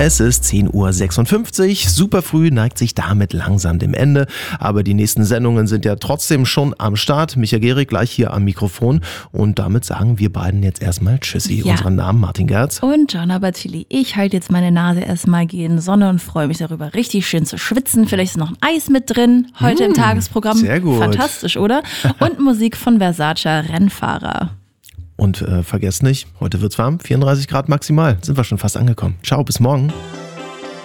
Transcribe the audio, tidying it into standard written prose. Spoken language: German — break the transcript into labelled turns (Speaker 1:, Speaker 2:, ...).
Speaker 1: Es ist 10:56 Uhr. Super früh neigt sich damit langsam dem Ende. Aber die nächsten Sendungen sind ja trotzdem schon am Start. Micha Gehrig gleich hier am Mikrofon. Und damit sagen wir beiden jetzt erstmal Tschüssi.
Speaker 2: Ja.
Speaker 1: Unseren Namen Martin Gerz.
Speaker 2: Und Gianna Battili. Ich halte jetzt meine Nase erstmal gegen Sonne und freue mich darüber, richtig schön zu schwitzen. Vielleicht ist noch ein Eis mit drin. Heute im Tagesprogramm.
Speaker 1: Sehr gut.
Speaker 2: Fantastisch, oder? Und Musik von Versace Rennfahrer.
Speaker 1: Und vergesst nicht, heute wird's warm. 34 Grad maximal. Sind wir schon fast angekommen. Ciao, bis morgen.